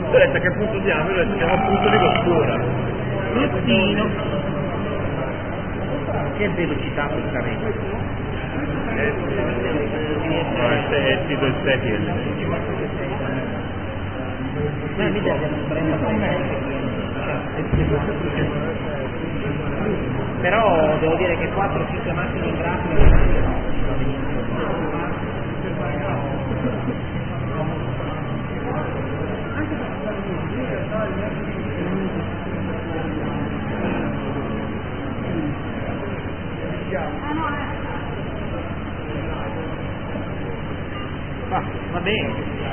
ho detto a che punto siamo? Io ho detto siamo a punto di costura. Lustino. Che velocità questa rete. È sito estetico. Ma mi deve però devo dire che 4-5 macchine in grafica va bene.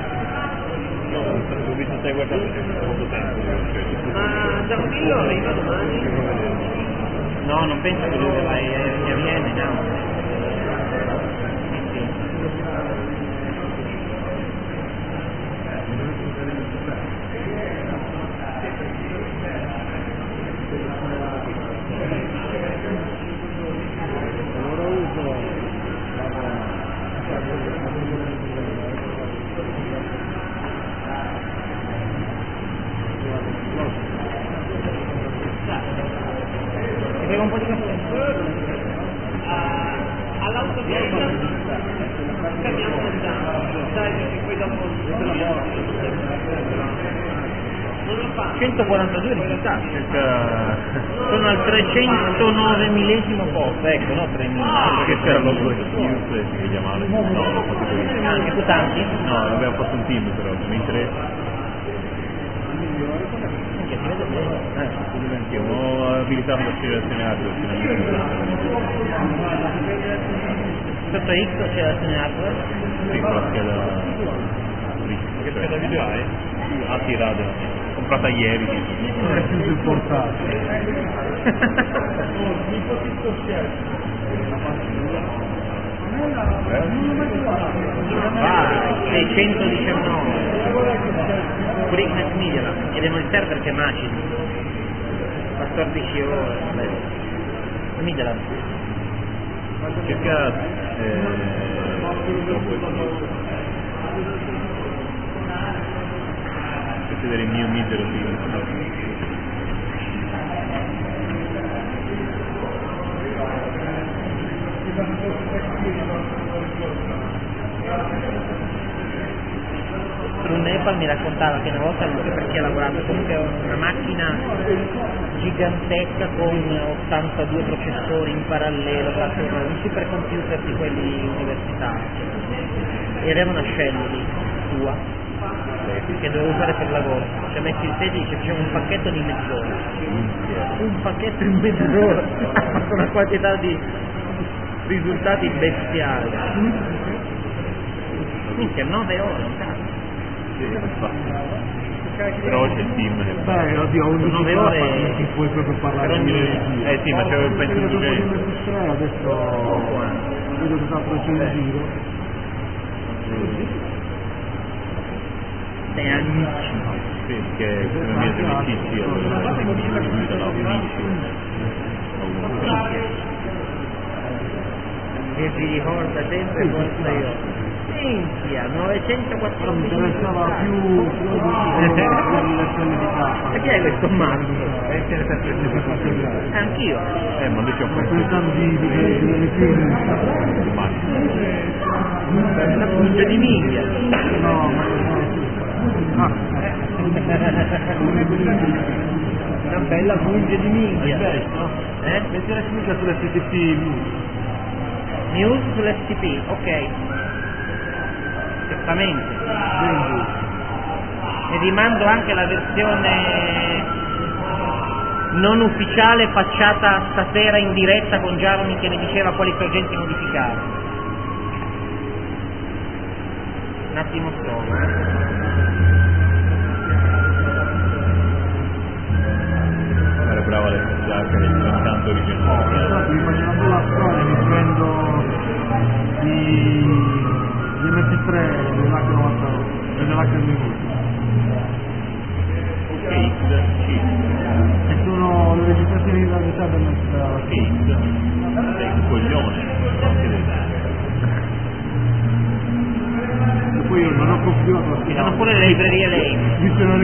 Ho visto stai guardando molto tempo. Ma Gianfillo arriva domani? No, non penso che lui viene, no. Ti un po' di caffè? All'autopista fermiamo mangiando, sai perché poi dopo non lo fa. 142 risultati. Sono al 309 millesimo posto, ecco, no 3000. Perché c'era l'opera di Hughes che chiamava? No, l'ho fatto io. Anche tu tanti? No, abbiamo fatto un team però, mi interessa. Che si vede bene. Ho abilitato l'accelerazione hardware. Sotto X c'è l'azione hardware? Sì, con la scheda. Che scheda video hai? Ah sì, radio. Comprata ieri. È più supportato. Vai, 619. Brignet Media, chiediamo il server che macina 14 ore. Midland Cerca vedere il mio misero True Nepal mi raccontava che una volta lui, perché ha lavorato comunque una macchina gigantesca con 82 processori in parallelo, un supercomputer di quelli universitari, ed era una Shelly sua che doveva usare per lavoro, ci ha messo il piede e dice facciamo un pacchetto di mezz'ora, un pacchetto in mezz'ora ha fatto una quantità di risultati bestiali. Minchia, 9 ore, un cazzo. Però c'è il team che fa. Beh, oddio, 9 ore non si può proprio parlare per ogni di Eh sì, ma c'è penso vedo che adesso vedo che sta facendo in giro. 6 anni. Sì, che come mia amicizie allora Che si ricorda sempre quanto io. Minchia, 914 Mi interessava più dell'elezione di casa. E chi è questo mazzo? Anch'io. ma lui c'è un Ma pensavo delle film. La puggia di minchia. No, ma Una bella puggia di minchia. metti la sigla sull'FTP News sull'FTP, ok. Certamente. E vi mando anche la versione non ufficiale facciata stasera in diretta con Giaromi che ne diceva quali sorgenti modificare. Un attimo solo. Era brava l'FTH che è tanto originale. Immaginando la storia, mi prendo di MP3 dell'H98 e sono le registrazioni di realtà del nostro Sei un coglione. e poi io non ho compiuto Ci sono pure le librerie lei.